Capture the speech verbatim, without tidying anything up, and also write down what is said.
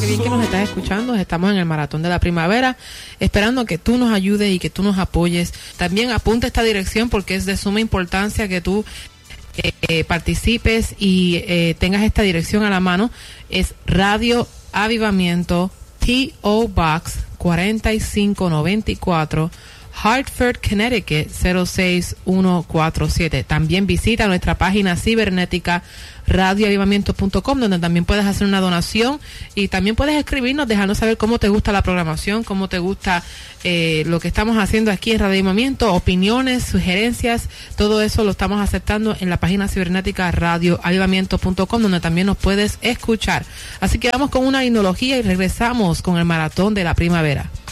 qué bien que nos estás escuchando. Estamos en el Maratón de la Primavera, esperando que tú nos ayudes y que tú nos apoyes. También apunta esta dirección porque es de suma importancia que tú eh, eh, participes y eh, tengas esta dirección a la mano. Es Radio Avivamiento, P O Box cuatro cinco nueve cuatro, Hartford, Connecticut cero seis uno cuatro siete. También visita nuestra página cibernética radio avivamiento punto com, donde también puedes hacer una donación y también puedes escribirnos, dejarnos saber cómo te gusta la programación, cómo te gusta eh, lo que estamos haciendo aquí en Radio Avivamiento, opiniones, sugerencias, todo eso lo estamos aceptando en la página cibernética radio avivamiento punto com, donde también nos puedes escuchar. Así que vamos con una himnología y regresamos con el Maratón de la Primavera.